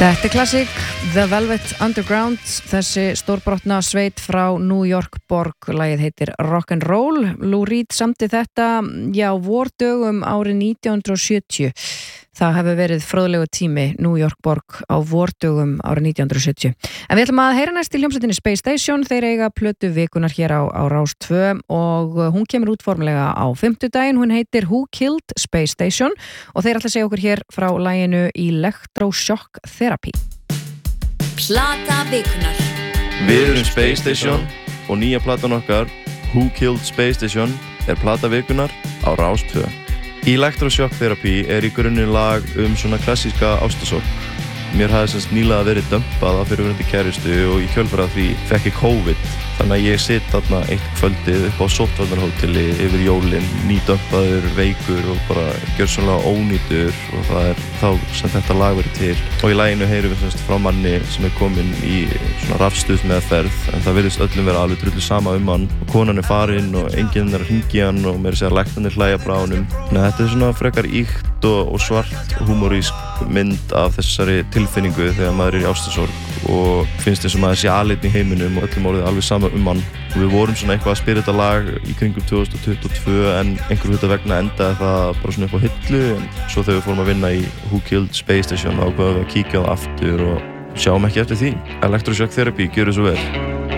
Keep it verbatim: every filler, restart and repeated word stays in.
Þetta er klassik, The Velvet Underground, þessi stórbrotna sveit frá New York borg, lagið heitir Rock'n'Roll. Lou Reed samdi þetta, já, vordögum árið nítján hundruð sjötíu. Það hefur verið fróðlegu tími New York borg á vordögum árið nítján hundruð sjötíu. En við ætlum að heyra næst í hljómsveitinni Space Station, þeir eiga plötu vikunar hér á, á Rás tvö og hún kemur út formlega á fimmtudaginn, hún heitir Who Killed Space Station og þeir ætla að segja okkur hér frá laginu Electroshock Therapy. Plata vikunar. Við erum Space Station og nýja platan okkar Who Killed Space Station er plata vikunar á Rás tvö. Electroshock Therapy er í grunninn lag um svona klassíska ástarsorg. Mér hafði semst nýlega verið dömpað af fyrrverandi kærustu og í kjölfar af því fekk ég COVID. Þannig að ég sitt þarna eitt kvöldið upp á sóttvarnarhóteli yfir jólin, nýdömpaður, veikur og bara gjörsamlega ónýtur og það er þá sem þetta lag verið til. Og í laginu heyrum við semst frá manni sem er kominn í svona rafstuðsmeðferð en það virðist öllum vera alveg drullu sama um hann og konan er farin og enginn er að hringja hann og meira að segja læknarnir hlæja bara á honum. Þannig að þetta er svona frekar ýkt og, og svart humorísk mynd af þessari tilfinningu þegar maður er í ástarsorg og finnst eins og maður sé aleinn í heiminum og öllum orðið alveg sama um hann. Og við vorum svona eitthvað að spila þetta lag í kringum tvö þúsund tuttugu og tvö en einhver hluta vegna endaði það bara svona upp á hillu en svo þegar við fórum að vinna í Who Killed Space Station ákvaðum við að kíkja á það aftur og sjáum ekki eftir því. Electroshock Therapy, gjörðu svo vel.